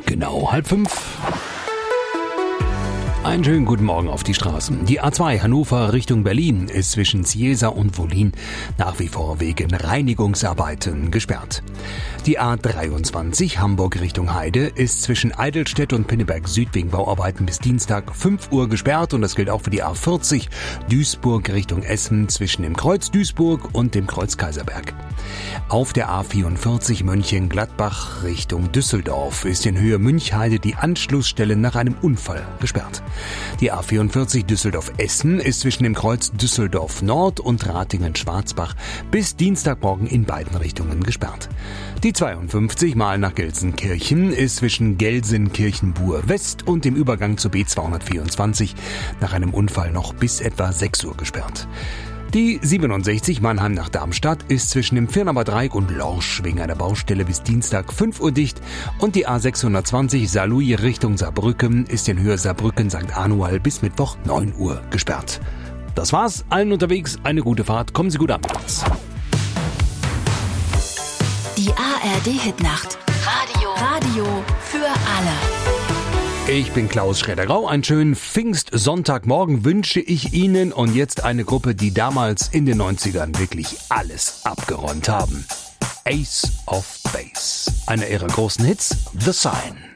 Genau 4:30. Einen schönen guten Morgen auf die Straßen. Die A2 Hannover Richtung Berlin ist zwischen Ciesa und Wollin nach wie vor wegen Reinigungsarbeiten gesperrt. Die A23 Hamburg Richtung Heide ist zwischen Eidelstedt und Pinneberg Süd wegen Bauarbeiten bis Dienstag 5 Uhr gesperrt und das gilt auch für die A40 Duisburg Richtung Essen zwischen dem Kreuz Duisburg und dem Kreuz Kaiserberg. Auf der A44 Mönchengladbach Richtung Düsseldorf ist in Höhe Münchheide die Anschlussstelle nach einem Unfall gesperrt. Die A44 Düsseldorf-Essen ist zwischen dem Kreuz Düsseldorf Nord und Ratingen-Schwarzbach bis Dienstagmorgen in beiden Richtungen gesperrt. Die 52 mal nach Gelsenkirchen ist zwischen Gelsenkirchen-Buhr West und dem Übergang zur B224 nach einem Unfall noch bis etwa 6 Uhr gesperrt. Die 67 Mannheim nach Darmstadt ist zwischen dem Firnaber Dreieck und Lorsch wegen einer Baustelle bis Dienstag 5 Uhr dicht und die A620 Saarlouis Richtung Saarbrücken ist in Höhe Saarbrücken-St. Anual bis Mittwoch 9 Uhr gesperrt. Das war's, allen unterwegs eine gute Fahrt, kommen Sie gut an. Die ARD-Hitnacht. Radio für alle. Ich bin Klaus Schredder-Grau. Einen schönen Pfingstsonntagmorgen wünsche ich Ihnen und jetzt eine Gruppe, die damals in den 90ern wirklich alles abgeräumt haben. Ace of Base. Einer ihrer großen Hits, The Sign.